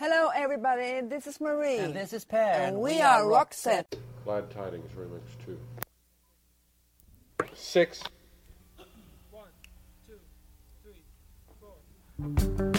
Hello, everybody. This is Marie. And this is Per. And we are Roxette. Glad Tidings Remix 2. 6. 1, 2, 3, 4.